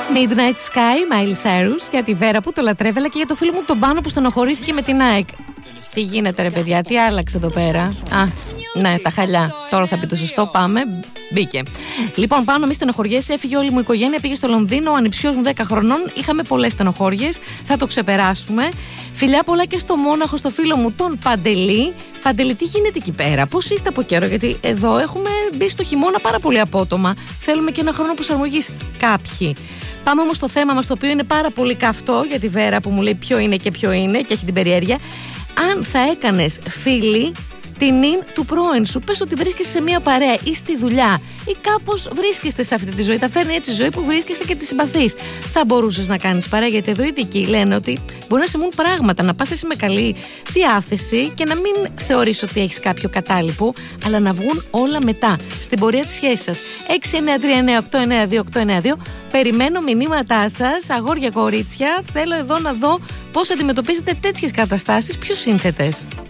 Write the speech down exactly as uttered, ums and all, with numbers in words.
Midnight Sky, Miley Cyrus, για τη Βέρα που το λατρεύελα και για το φίλο μου τον Πάνο που στενοχωρήθηκε με την ΑΕΚ. Τι γίνεται ρε παιδιά, τι άλλαξε εδώ πέρα? Α, ναι, τα χαλιά. Τώρα θα πει το σωστό, πάμε. Μπήκε. Λοιπόν, Πάνο, μη στενοχωριέσαι. Έφυγε όλη μου η οικογένεια, πήγε στο Λονδίνο. Ο ανιψιός μου δέκα χρονών. Είχαμε πολλές στενοχώριες. Θα το ξεπεράσουμε. Φιλιά πολλά και στο Μόναχο, στο φίλο μου τον Παντελή. Παντελή, τι γίνεται εκεί πέρα? Πώς είστε από καιρό? Γιατί εδώ έχουμε μπει στο χειμώνα πάρα πολύ απότομα. Θέλουμε και ένα χρόνο προσαρμογής κάποιοι. Πάμε όμως στο θέμα μας, το οποίο είναι πάρα πολύ καυτό για τη Βέρα που μου λέει ποιο είναι και ποιο είναι και έχει την περιέργεια. Αν θα έκανες φίλη την ίν του πρώην σου, πες ότι βρίσκεσαι σε μια παρέα ή στη δουλειά ή κάπως βρίσκεστε σε αυτή τη ζωή, τα φέρνει έτσι η ζωή που βρίσκεστε και τη συμπαθείς. Θα μπορούσες να κάνεις παρέα? Γιατί εδώ οι ειδικοί λένε ότι μπορεί να συμβούν πράγματα, να πας εσύ με καλή διάθεση και να μην θεωρείς ότι έχεις κάποιο κατάλοιπο, αλλά να βγουν όλα μετά, στην πορεία της σχέσης σας. έξι εννιά τρία εννιά οκτώ εννιά δύο οκτώ εννιά δύο. Περιμένω μηνύματά σας, αγόρια κορίτσια. Θέλω εδώ να δω πώς αντιμετωπίζετε τέτοιες καταστάσεις πιο σύνθετες.